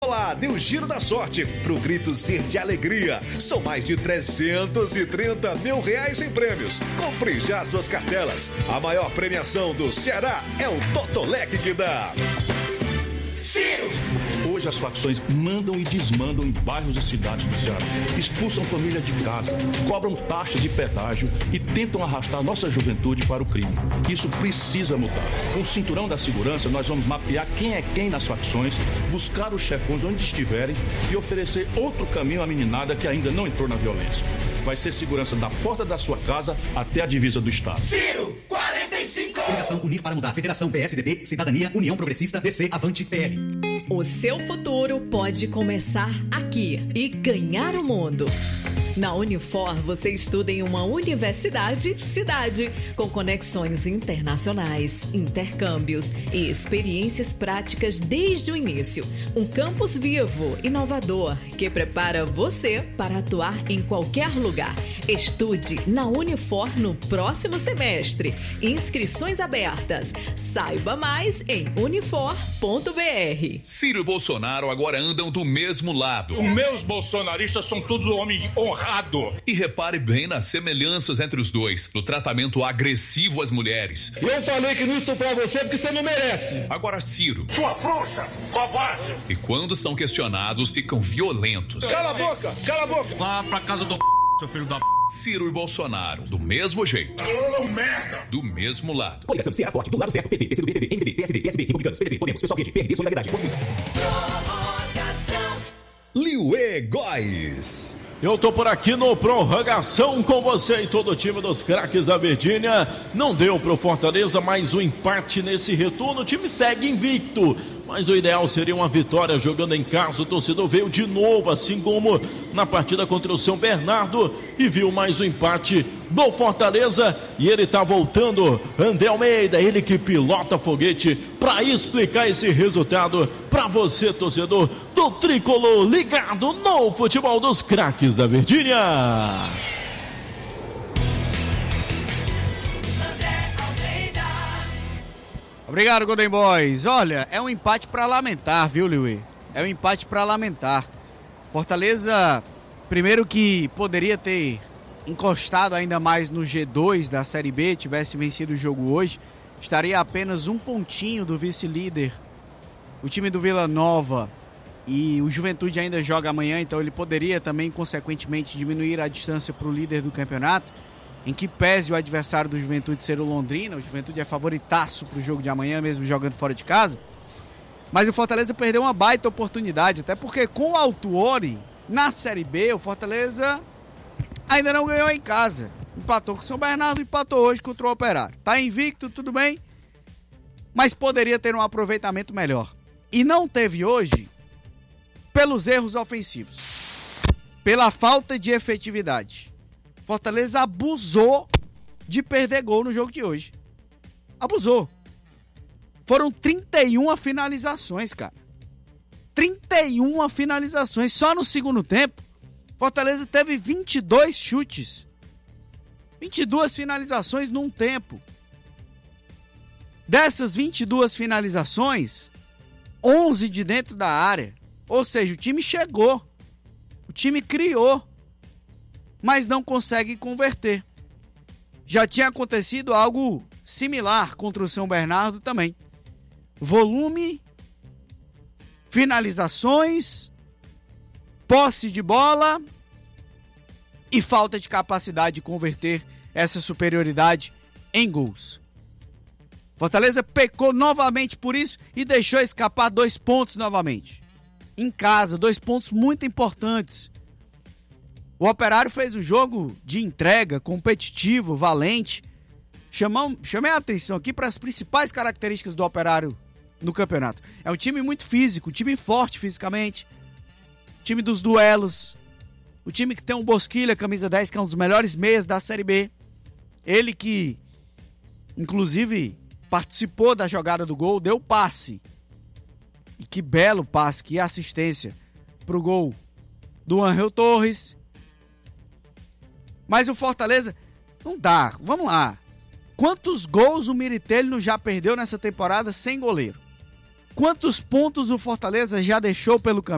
bolada e o giro da sorte pro grito ser de alegria. São mais de 330 mil reais em prêmios. Compre já suas cartelas. A maior premiação do Ceará é o Totolec que dá. Ciro! Hoje as facções mandam e desmandam em bairros e cidades do Ceará. Expulsam família de casa, cobram taxas de pedágio e tentam arrastar nossa juventude para o crime. Isso precisa mudar. Com o cinturão da segurança, nós vamos mapear quem é quem nas facções, buscar os chefões onde estiverem e oferecer outro caminho à meninada que ainda não entrou na violência. Vai ser segurança da porta da sua casa até a divisa do Estado. Ciro, 45! Coligação Unir para Mudar. Federação PSDB, Cidadania, União Progressista, DC, Avante, PL. O seu futuro pode começar aqui e ganhar o mundo. Na Unifor, você estuda em uma universidade-cidade, com conexões internacionais, intercâmbios e experiências práticas desde o início. Um campus vivo, inovador, que prepara você para atuar em qualquer lugar. Estude na Unifor no próximo semestre. Inscrições abertas. Saiba mais em unifor.br. Ciro e Bolsonaro agora andam do mesmo lado. Os meus bolsonaristas são todos homens honrados. E repare bem nas semelhanças entre os dois, no tratamento agressivo às mulheres. Eu falei que não estuprar você porque você não merece. Agora Ciro. Sua frouxa, covarde. E quando são questionados, ficam violentos. Cala a boca, cala a boca. Vá pra casa do seu filho da Ciro e Bolsonaro, do mesmo jeito. merda. Do mesmo lado. Coligação Ceará Forte, do lado certo, PT, PCdoB, PV, MDB, PSD, PSB, Republicanos, PDT, Podemos, Pessoal Quente, PRD, Solidariedade. Liuê Góes. Eu tô por aqui no Prorrogação com você e todo o time dos craques da Virgínia. Não deu pro Fortaleza mais um empate nesse retorno. O time segue invicto, mas o ideal seria uma vitória jogando em casa. O torcedor veio de novo, assim como na partida contra o São Bernardo, e viu mais um empate do Fortaleza. E ele tá voltando, André Almeida, ele que pilota foguete, para explicar esse resultado para você, torcedor do Tricolor, ligado no futebol dos craques da Virgínia. Obrigado, Golden Boys. Olha, é um empate para lamentar, viu, Liuê? É um empate para lamentar. Fortaleza, primeiro que poderia ter encostado ainda mais no G2 da Série B, tivesse vencido o jogo hoje, estaria a apenas um pontinho do vice-líder, o time do Vila Nova, e o Juventude ainda joga amanhã, então ele poderia também, consequentemente, diminuir a distância para o líder do campeonato, em que pese o adversário do Juventude ser o Londrina. O Juventude é favoritaço para o jogo de amanhã, mesmo jogando fora de casa. Mas o Fortaleza perdeu uma baita oportunidade, até porque com o Autuori, na Série B, o Fortaleza ainda não ganhou em casa. Empatou com o São Bernardo, empatou hoje contra o Operário. Tá invicto, tudo bem, mas poderia ter um aproveitamento melhor. E não teve hoje pelos erros ofensivos, pela falta de efetividade. Fortaleza abusou de perder gol no jogo de hoje. Abusou. Foram 31 finalizações, cara. 31 finalizações. Só no segundo tempo, Fortaleza teve 22 chutes. 22 finalizações num tempo. Dessas 22 finalizações, 11 de dentro da área. Ou seja, o time chegou. O time criou, mas não consegue converter. Já tinha acontecido algo similar contra o São Bernardo também. Volume, finalizações, posse de bola e falta de capacidade de converter essa superioridade em gols. Fortaleza pecou novamente por isso e deixou escapar 2 pontos novamente. Em casa, 2 pontos muito importantes. O Operário fez um jogo de entrega, competitivo, valente. Chamei a atenção aqui para as principais características do Operário no campeonato. É um time muito físico, um time forte fisicamente, time dos duelos, o time que tem um Bosquilha, camisa 10, que é um dos melhores meias da Série B. Ele que, inclusive, participou da jogada do gol, deu passe. E que belo passe, que assistência pro gol do Ángel Torres. Mas o Fortaleza não dá. Vamos lá. Quantos gols o Miritelli já perdeu nessa temporada sem goleiro? Quantos pontos o Fortaleza já deixou pelo caminho?